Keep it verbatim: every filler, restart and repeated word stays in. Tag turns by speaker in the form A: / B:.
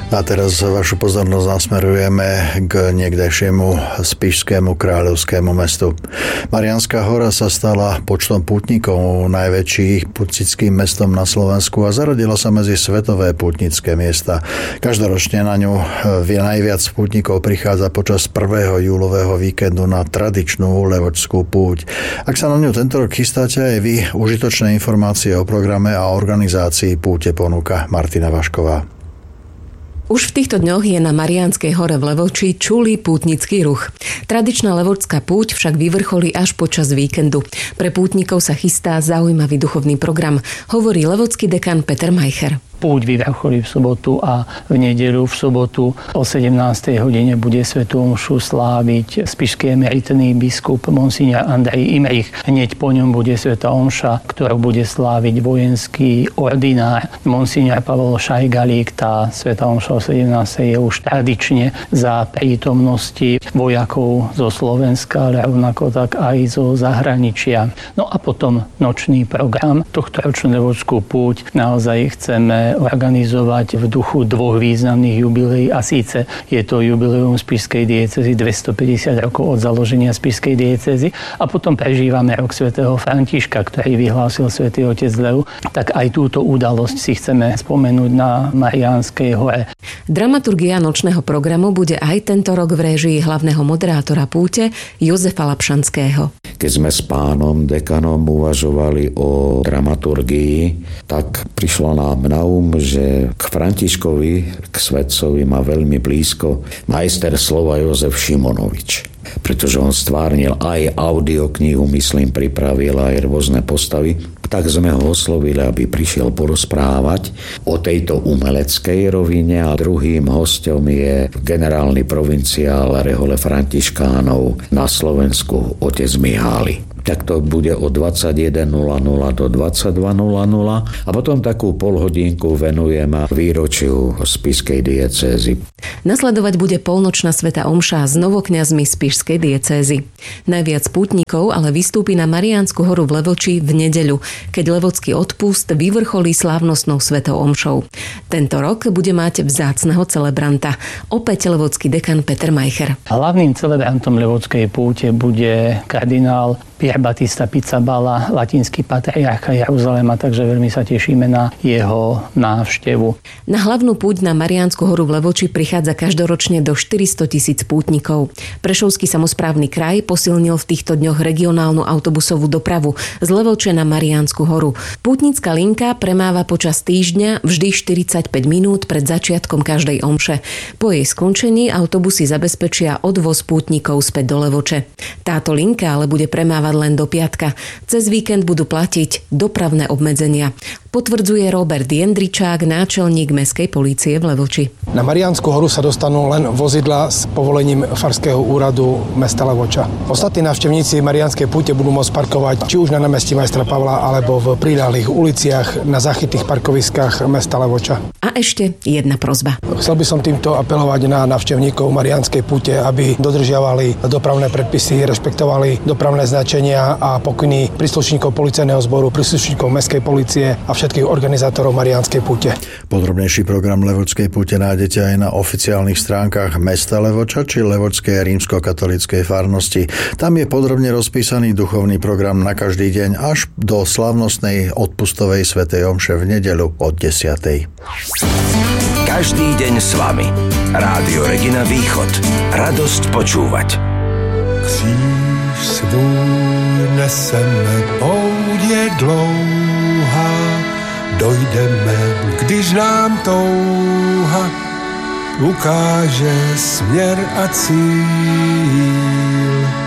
A: A teraz vašu pozornosť nasmerujeme k niekdejšiemu spišskému kráľovskému mestu. Mariánska hora sa stala počtom pútnikov najväčším pútnickým mestom na Slovensku a zaradila sa medzi svetové pútnické miesta. Každoročne na ňu najviac pútnikov prichádza počas prvého júlového víkendu na tradičnú levočskú púť. Ak sa na ňu tento rok chystáte aj vy, užitočné informácie o programe a organizácii púte ponúka Martina Vašková.
B: Už v týchto dňoch je na Mariánskej hore v Levoči čulý pútnický ruch. Tradičná levočská púť však vyvrcholí až počas víkendu. Pre pútnikov sa chystá zaujímavý duchovný program, hovorí levočský dekan Peter Majcher.
C: Púť vyvrcholí v sobotu a v nedeľu. V sobotu o sedemnástej hodine bude svätú omšu sláviť spišský emeritný biskup monsignor Andrej Imrich. Hneď po ňom bude svätá omša, ktorú bude sláviť vojenský ordinár monsignor Pavol Šajgalík. Tá svätá omša o sedemnástej je už tradične za prítomnosti vojakov zo Slovenska, ale rovnako tak aj zo zahraničia. No a potom nočný program. Tohto ročnú levočskú púť naozaj chceme organizovať v duchu dvoch významných jubileí, a síce je to jubileum spišskej diecézy, dvestopäťdesiat rokov od založenia spišskej diecézy, a potom prežívame rok svätého Františka, ktorý vyhlásil svätý otec Leo. Tak aj túto udalosť si chceme spomenúť na Mariánskej hore.
B: Dramaturgia nočného programu bude aj tento rok v réžii hlavného moderátora púte Jozefa Lapšanského.
D: Keď sme s pánom dekanom uvažovali o dramaturgii, tak prišlo nám na um, že k Františkovi, k svetcovi má veľmi blízko majster slova Jozef Šimonovič. Pretože on stvárnil aj audioknihu, myslím, pripravil aj rôzne postavy. Tak sme ho oslovili, aby prišiel porozprávať o tejto umeleckej rovine, a druhým hosťom je generálny provinciál rehole františkánov na Slovensku otec Mihály. Tak to bude od dvadsaťjeden nula nula do dvadsaťdva nula nula a potom takú polhodinku venujeme výročiu spišskej diecézy.
B: Nasledovať bude polnočná svätá omša s novokňazmi spišskej diecézy. Najviac pútnikov ale vystúpi na Mariánsku horu v Levoči v nedeľu, keď levocký odpust vyvrcholí slávnostnou svätou omšou. Tento rok bude mať vzácneho celebranta, opäť levocký dekan Peter Majcher.
C: Hlavným celebrantom levockej púte bude kardinál Pier Battista Pizzaballa, latinský patriarcha Jeruzalema, takže veľmi sa tešíme na jeho návštevu.
B: Na hlavnú púť na Mariánsku horu v Levoči prichádza každoročne do štyristotisíc pútnikov. Prešovský samosprávny kraj posilnil v týchto dňoch regionálnu autobusovú dopravu z Levoče na Mariánsku horu. Pútnická linka premáva počas týždňa vždy štyridsaťpäť minút pred začiatkom každej omše. Po jej skončení autobusy zabezpečia odvoz pútnikov späť do Levoče. Táto linka ale bude premávať len do piatka. Cez víkend budú platiť dopravné obmedzenia. Potvrdzuje Robert Jendričák, náčelník mestskej polície v Levoči.
E: Na Mariánsku horu sa dostanú len vozidla s povolením Farského úradu mesta Levoča. Ostatní návštevníci Mariánskej púte budú môcť parkovať či už na námestí majstra Pavla alebo v priľahlých uliciach na zachytých parkoviskách mesta Levoča.
B: A ešte jedna prosba.
E: Chcel by som týmto apelovať na návštevníkov Mariánskej púte, aby dodržiavali dopravné predpisy, rešpektovali dopravné značenia a pokyny príslušníkov policajného zboru, príslušníkov mestskej polície a všetkých organizátorov Mariánskej púte.
A: Podrobnejší program Levočskej púte nájdete aj na oficiálnych stránkach mesta Levoča či Levočskej rímskokatolíckej farnosti. Tam je podrobne rozpísaný duchovný program na každý deň až do slávnostnej odpustovej svätej omše v nedeľu od desiatej.
F: Každý deň s vami. Rádio Regina Východ. Radosť počúvať.
G: Kříž svůj neseme, pouť je dlouhá, dojdeme, když nám touha ukáže směr a cíl.